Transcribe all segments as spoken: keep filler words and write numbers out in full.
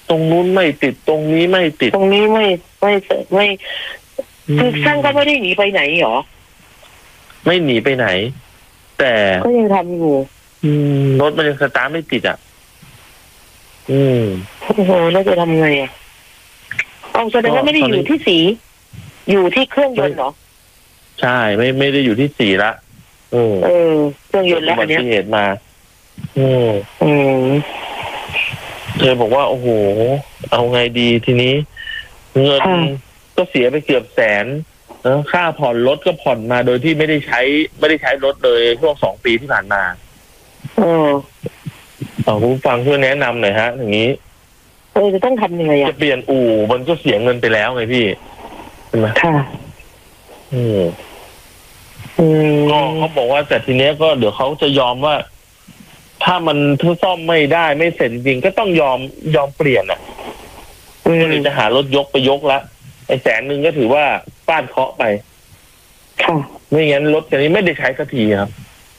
ตรงนู้นไม่ติดตรงนี้ไม่ติดตรงนี้ไม่ไม่ไม่คือช่างก็ไม่ได้หนีไปไหนหรอไม่หนีไปไหนแต่ก็ยังทำอยู่รถมันยังสตาร์ทไม่ติดอ่ะอืมโอ้โหแล้วจะทำไงอ่ะเอาแสดงว่าไม่ได้อยู่ที่สีอยู่ที่เครื่องยนต์เหรอใช่ไม่ไม่ได้อยู่ที่สีละเออเออเครื่องยนต์แล้วอันเนี้ยเหตุมาอืมอืมเธอบอกว่าโอ้โหเอาไงดีทีนี้เงินก็เสียไปเกือบแสนแล้วค่าผ่อนรถก็ผ่อนมาโดยที่ไม่ได้ใช้ไม่ได้ใช้รถเลยช่วงสองปีที่ผ่านมาเออเอาคุณฟังช่วยแนะนำหน่อยฮะอย่างนี้เออจะต้องทำยังไงอ่ะจะเปลี่ยนอู่มันก็เสียเงินไปแล้วไงพี่ใช่ไหมค่ะอืมอืมก็เขาบอกว่าแต่ทีเนี้ยก็เดี๋ยวเขาจะยอมว่าถ้ามันถ้าซ่อมไม่ได้ไม่เสร็จจริงก็ต้องยอมยอมเปลี่ยนอ่ะก็เลยจะหารถยกไปยกละไอ้แสนหนึ่งก็ถือว่าฟาดเคาะไปค่ะไม่งั้นรถคันนี้ไม่ได้ใช้สักทีครับ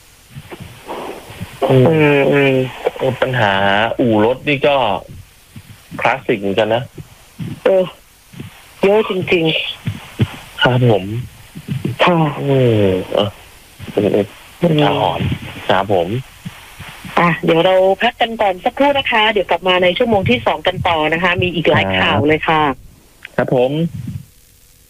อืมอืมปัญหาอู่รถนี่ก็คลาสสิกเหมือนกันนะเออเยอะจริงๆครับผมค่ะอืมเออเป็นทหารครับผมอ่ะเดี๋ยวเราพักกันก่อนสักครู่นะคะเดี๋ยวกลับมาในชั่วโมงที่สองกันต่อนะคะมีอีกหลายข่าวเลยค่ะครับผม